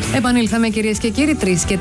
Επανήλθαμε, κυρίες και κύριοι,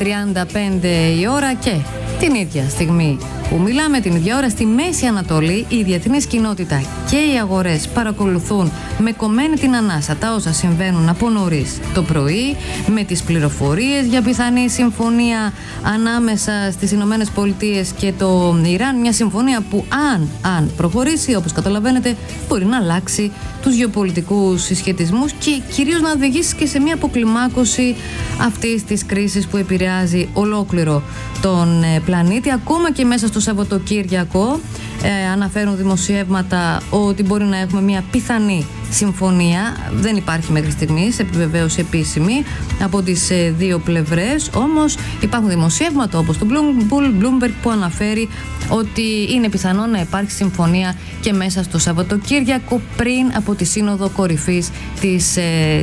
3:35 η ώρα και την ίδια στιγμή που μιλάμε, την ίδια ώρα στη Μέση Ανατολή, η διεθνής κοινότητα και οι αγορές παρακολουθούν με κομμένη την ανάσα τα όσα συμβαίνουν από νωρίς το πρωί, με τις πληροφορίες για πιθανή συμφωνία ανάμεσα στις Ηνωμένες Πολιτείες και το Ιράν. Μια συμφωνία που αν προχωρήσει, όπως καταλαβαίνετε, μπορεί να αλλάξει τους γεωπολιτικούς συσχετισμούς και κυρίως να οδηγήσει και σε μια αποκλιμάκωση αυτής της κρίσης που επηρεάζει ολόκληρο τον πλανήτη. Ακόμα και μέσα στο Σαββατοκύριακο αναφέρουν δημοσιεύματα ότι μπορεί να έχουμε μια πιθανή συμφωνία. Δεν υπάρχει μέχρι στιγμής επιβεβαίωση επίσημη από τις δύο πλευρές, όμως υπάρχουν δημοσιεύματα όπως το Bloomberg που αναφέρει ότι είναι πιθανό να υπάρχει συμφωνία και μέσα στο Σαββατοκύριακο πριν από τη Σύνοδο Κορυφής της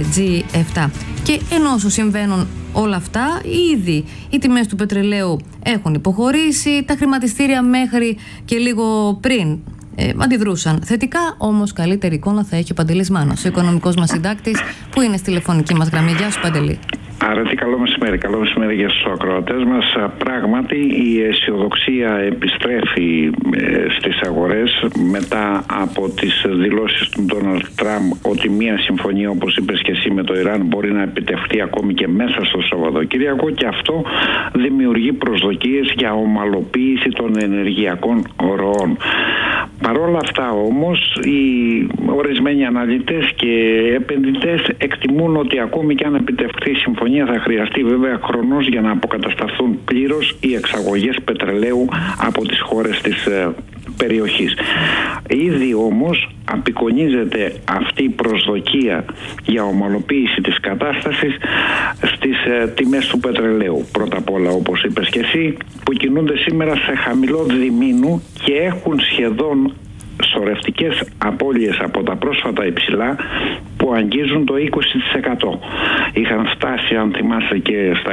G7. Και ενώ όσο συμβαίνουν όλα αυτά, ήδη οι τιμές του πετρελαίου έχουν υποχωρήσει, τα χρηματιστήρια μέχρι και λίγο πριν αντιδρούσαν θετικά, όμως καλύτερη εικόνα θα έχει ο Παντελής Μάνος, ο οικονομικός μας συντάκτης, που είναι στη τηλεφωνική μας γραμμή. Γεια σου, Παντελή. Άρετη, καλό μεσημέρι. Καλό μεσημέρι για τους ακροατές μας. Πράγματι, η αισιοδοξία επιστρέφει στις αγορές μετά από τις δηλώσεις του Ντόναλντ Τραμπ ότι μια συμφωνία, όπως είπες και εσύ, με το Ιράν μπορεί να επιτευχθεί ακόμη και μέσα στο Σαββατοκύριακο, και αυτό δημιουργεί προσδοκίες για ομαλοποίηση των ενεργειακών ροών. Παρόλα αυτά όμως, οι ορισμένοι αναλυτές και επενδυτές εκτιμούν ότι ακόμη και αν επιτευχθεί η συμφωνία θα χρειαστεί βέβαια χρονός για να αποκατασταθούν πλήρως οι εξαγωγές πετρελαίου από τις χώρες της περιοχής. Ήδη όμως απεικονίζεται αυτή η προσδοκία για ομαλοποίηση της κατάστασης στις τιμές του πετρελαίου. Πρώτα απ' όλα, όπως είπες και εσύ, που κινούνται σήμερα σε χαμηλό διμήνου και έχουν σχεδόν σωρευτικές απώλειες από τα πρόσφατα υψηλά που αγγίζουν το 20%. Είχαν φτάσει, αν θυμάσαι, και στα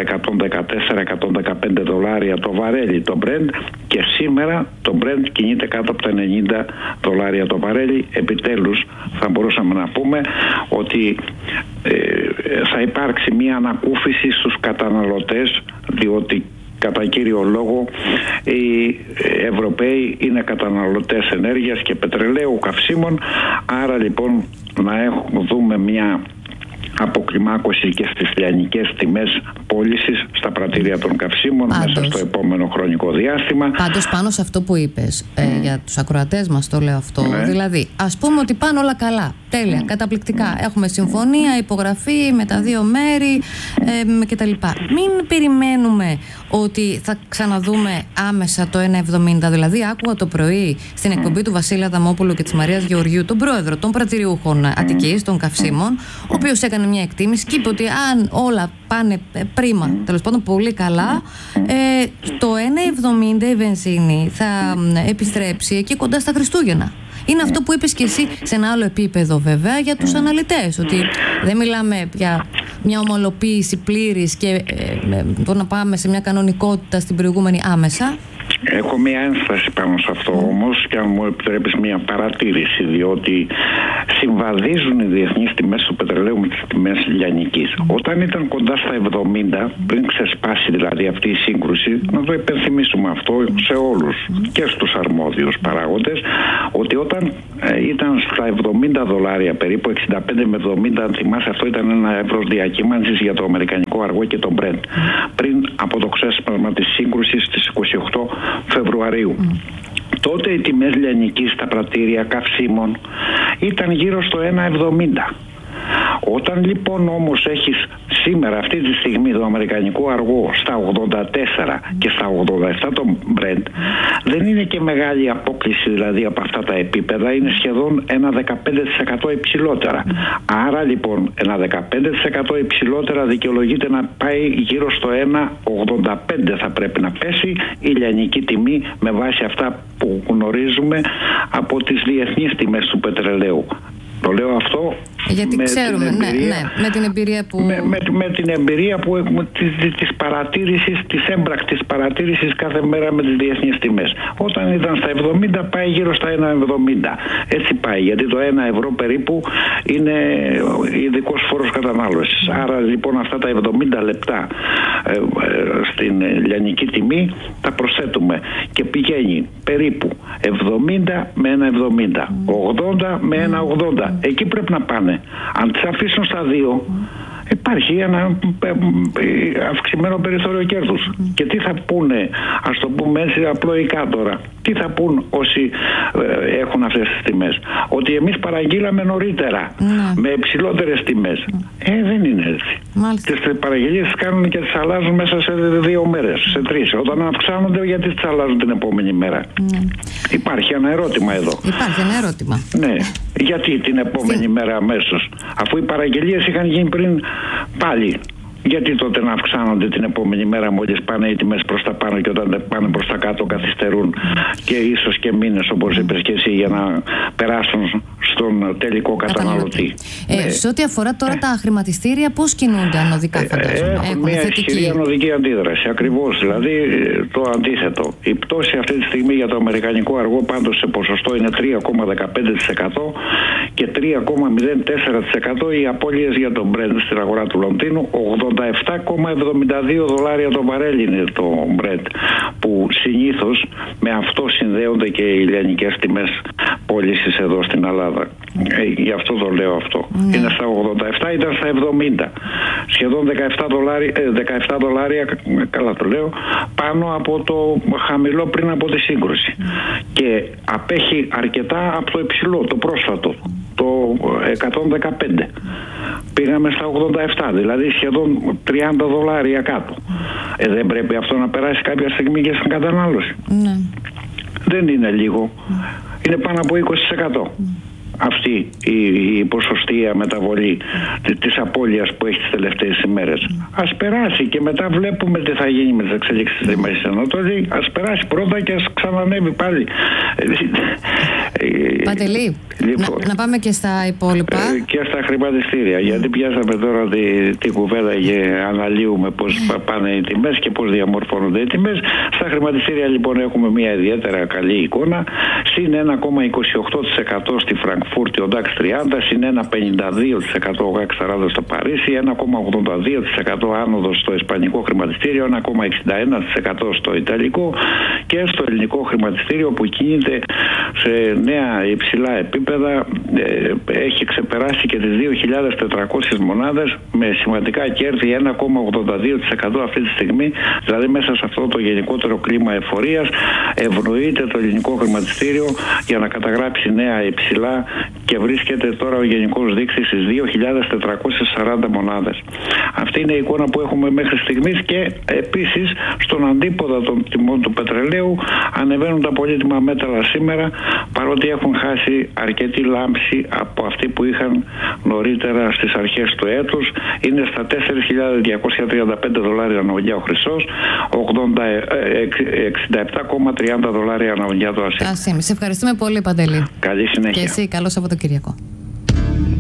114-115 δολάρια το βαρέλι το Brent, και σήμερα το Brent κινείται κάτω από τα 90 δολάρια το βαρέλι. Επιτέλους θα μπορούσαμε να πούμε ότι θα υπάρξει μια ανακούφιση στους καταναλωτές, διότι κατά κύριο λόγο οι Ευρωπαίοι είναι καταναλωτές ενέργειας και πετρελαίου, καυσίμων. Άρα λοιπόν να δούμε μια αποκλιμάκωση και στις λιανικές τιμές πώλησης στα πρατήρια των καυσίμων μέσα στο επόμενο χρονικό διάστημα. Πάντως, πάνω σε αυτό που είπες, για τους ακροατές μας το λέω αυτό, δηλαδή ας πούμε ότι πάνε όλα καλά, τέλεια, καταπληκτικά, έχουμε συμφωνία, υπογραφή με τα δύο μέρη κτλ. Μην περιμένουμε ότι θα ξαναδούμε άμεσα το 1,70. Δηλαδή άκουγα το πρωί στην εκπομπή του Βασίλη Αδαμόπουλου και της Μαρίας Γεωργιού, τον πρόεδρο των πρατηριούχων Αττικής, των καυσίμων, ο οποίος έκανε μια εκτίμηση και είπε ότι αν όλα πάνε πρίμα, τέλος πάντων πολύ καλά, το 1,70 η βενζίνη θα επιστρέψει εκεί κοντά στα Χριστούγεννα. Είναι αυτό που είπες και εσύ σε ένα άλλο επίπεδο βέβαια για τους αναλυτές, ότι δεν μιλάμε για μια ομαλοποίηση πλήρης και το να πάμε σε μια κανονικότητα στην προηγούμενη άμεσα. Έχω μια ένσταση πάνω σε αυτό όμως, και αν μου επιτρέπεις μια παρατήρηση, διότι συμβαδίζουν οι διεθνείς τιμές του πετρελαίου με τις τιμές λιανικής. Όταν ήταν κοντά στα 70, πριν ξεσπάσει δηλαδή αυτή η σύγκρουση, να το υπενθυμίσουμε αυτό σε όλους και στους αρμόδιους παράγοντες, ότι όταν ήταν στα 70 δολάρια, περίπου 65 με 70, αν θυμάσαι, αυτό ήταν ένα εύρος διακύμανσης για το αμερικανικό αργό και το Brent, πριν από το ξέσπασμα της σύγκρουσης στις 28 Φεβρουαρίου. Τότε οι τιμές λιανικής στα πρατήρια καυσίμων ήταν γύρω στο 1,70. Όταν λοιπόν όμως έχεις σήμερα αυτή τη στιγμή το αμερικανικό αργό στα 84 και στα 87 το Brent, δεν είναι και μεγάλη απόκληση δηλαδή από αυτά τα επίπεδα, είναι σχεδόν ένα 15% υψηλότερα. Άρα λοιπόν ένα 15% υψηλότερα δικαιολογείται να πάει γύρω στο 1,85 θα πρέπει να πέσει η λιανική τιμή με βάση αυτά που γνωρίζουμε από τις διεθνείς τιμές του πετρελαίου. Το λέω αυτό Γιατί ξέρουμε, με την εμπειρία που... Με την εμπειρία που έχουμε της έμπρακτης παρατήρησης κάθε μέρα με τις διεθνείς τιμές. Όταν ήταν στα 70 πάει γύρω στα 1,70. Έτσι πάει, γιατί το 1 ευρώ περίπου είναι ειδικός φόρος κατανάλωσης. Άρα λοιπόν αυτά τα 70 λεπτά στην λιανική τιμή τα προσθέτουμε και πηγαίνει περίπου 70 με 1,70, 80 με 1,80. Εκεί πρέπει να πάνε. Αν τις αφήσουν στα 2, υπάρχει ένα αυξημένο περιθώριο κέρδους. Και τι θα πούνε, ας το πούμε έτσι απλοϊκά τώρα, τι θα πούν όσοι έχουν αυτές τις τιμές? Ότι εμείς παραγγείλαμε νωρίτερα, με υψηλότερες τιμές. Δεν είναι έτσι. Μάλιστα. Τις παραγγελίες τις κάνουν και τις αλλάζουν μέσα σε 2 μέρες, σε 3. Όταν αυξάνονται, γιατί τις αλλάζουν την επόμενη μέρα? Υπάρχει ένα ερώτημα εδώ. Υπάρχει ένα ερώτημα. Ναι. Γιατί την επόμενη μέρα αμέσως? Αφού οι παραγγελίες είχαν γίνει πριν πάλι. Γιατί τότε να αυξάνονται την επόμενη μέρα μόλις πάνε οι τιμές προς τα πάνω, και όταν πάνε προς τα κάτω καθυστερούν και ίσως και μήνες, όπως είπες και εσύ, για να περάσουν στον τελικό καταναλωτή. Σε ό,τι αφορά τώρα τα χρηματιστήρια, πώς κινούνται ανωδικά, φαντάζομαι? Έχουν μια ισχυρή ανωδική αντίδραση. Ακριβώς, δηλαδή το αντίθετο. Η πτώση αυτή τη στιγμή για το αμερικανικό αργό πάντως σε ποσοστό είναι 3,15% και 3,04% οι απώλειες για τον Brent στην αγορά του Λονδίνου. $87,72 το βαρέλι είναι το Brent, που συνήθως με αυτό συνδέονται και οι λιανικές τιμές πώλησης εδώ στην Ελλάδα. Γι' αυτό το λέω αυτό. Είναι στα 87, ήταν στα 70. Σχεδόν $17, καλά το λέω, πάνω από το χαμηλό πριν από τη σύγκρουση. Και απέχει αρκετά από το υψηλό, το πρόσφατο, το 115. Πήγαμε στα 87, δηλαδή σχεδόν $30 κάτω. Δεν πρέπει αυτό να περάσει κάποια στιγμή και στην κατανάλωση? Δεν είναι λίγο. Είναι πάνω από 20%. Αυτή η ποσοστία μεταβολή της απώλειας που έχει τις τελευταίες ημέρες. Ας περάσει και μετά βλέπουμε τι θα γίνει με τις εξελίξεις στη Μέση Ανατολή. Ας περάσει πρώτα και ας ξανανεύει πάλι. Παντελή, λοιπόν, να πάμε και στα υπόλοιπα. Και στα χρηματιστήρια. Γιατί πιάσαμε τώρα την κουβέντα και αναλύουμε πώς πάνε οι τιμές και πώς διαμορφώνονται οι τιμές. Στα χρηματιστήρια λοιπόν έχουμε μια ιδιαίτερα καλή εικόνα. Συν 1,28% στη Φραγκφούρτη ο DAX 30, συν 1,52% ο DAX 40 στο Παρίσι, 1,82% άνοδος στο ισπανικό χρηματιστήριο, 1,61% στο ιταλικό, και στο ελληνικό χρηματιστήριο που κινείται σε νέα υψηλά επίπεδα, έχει ξεπεράσει και τις 2.400 μονάδες με σημαντικά κέρδη, 1,82% αυτή τη στιγμή. Δηλαδή μέσα σε αυτό το γενικότερο κλίμα εφορίας ευνοείται το ελληνικό χρηματιστήριο για να καταγράψει νέα υψηλά και βρίσκεται τώρα ο γενικός δείκτης στις 2.440 μονάδες. Αυτή είναι η εικόνα που έχουμε μέχρι στιγμής, και επίσης στον αντίποδα των τιμών του πετρελαίου ανεβαίνουν τα πολύτιμα μέταλλα σήμερα, παρότι έχουν χάσει αρκετή λάμψη από αυτή που είχαν νωρίτερα στις αρχές του έτους. Είναι στα $4.235 αναογιά ο χρυσός, $67,30 αναογιά το ασίμι. Σε ευχαριστούμε πολύ, Παντελή. Καλή συνέχεια. Και εσύ, καλό Σαββατοκύριακο.